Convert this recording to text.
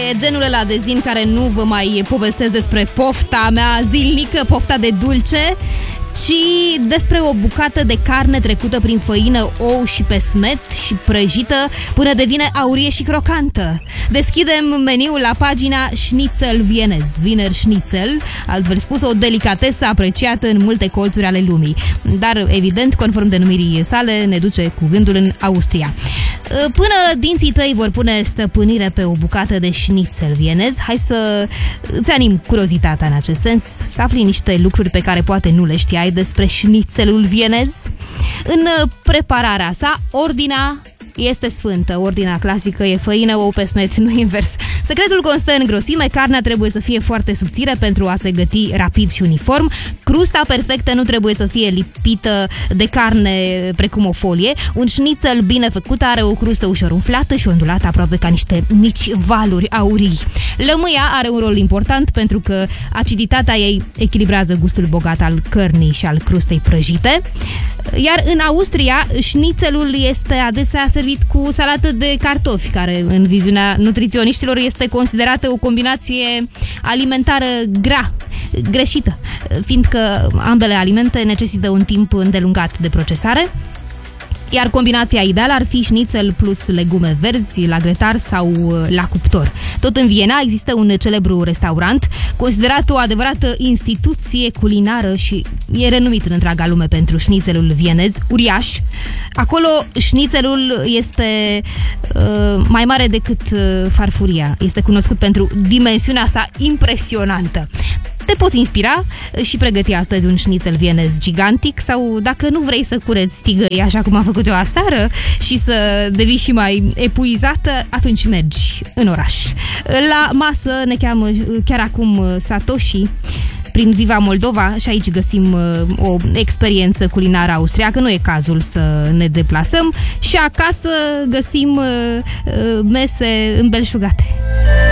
E genul ăla de zi în care nu vă mai povestesc despre pofta mea zilnică, pofta de dulce, ci despre o bucată de carne trecută prin făină, ou și pesmet și prăjită până devine aurie și crocantă. Deschidem meniul la pagina Schnitzel vienez, Wiener Schnitzel, altfel spus o delicatesă apreciată în multe colțuri ale lumii. Dar, evident, conform denumirii sale, ne duce cu gândul în Austria. Până dinții tăi vor pune stăpânire pe o bucată de schnitzel vienez, hai să îți anim curiozitatea în acest sens, să afli niște lucruri pe care poate nu le știai despre schnitzelul vienez. În prepararea sa, ordinea este sfântă. Ordinea clasică e făină, ou, pesmet, nu invers. Secretul constă în grosime, carnea trebuie să fie foarte subțire pentru a se găti rapid și uniform. Crusta perfectă nu trebuie să fie lipită de carne precum o folie. Un schnitzel bine făcut are o crustă ușor umflată și ondulată, aproape ca niște mici valuri aurii. Lămâia are un rol important pentru că aciditatea ei echilibrează gustul bogat al cărnii și al crustei prăjite. Iar în Austria, schnitzelul este adesea servit cu salată de cartofi, care în viziunea nutriționiștilor este considerată o combinație alimentară greșită, fiindcă ambele alimente necesită un timp îndelungat de procesare. Iar combinația ideală ar fi schnitzel plus legume verzi la grătar sau la cuptor. Tot în Viena există un celebru restaurant considerat o adevărată instituție culinară și e renumit în întreaga lume pentru schnitzelul vienez, uriaș. Acolo schnitzelul este mai mare decât farfuria. Este cunoscut pentru dimensiunea sa impresionantă. Te poți inspira și pregăti astăzi un schnitzel vienez gigantic sau, dacă nu vrei să cureți tigăi așa cum am făcut eu aseară și să devii și mai epuizată, atunci mergi în oraș. La masă ne cheamă chiar acum Satoshi prin Viva Moldova și aici găsim o experiență culinară austriacă, nu e cazul să ne deplasăm și acasă găsim mese îmbelșugate.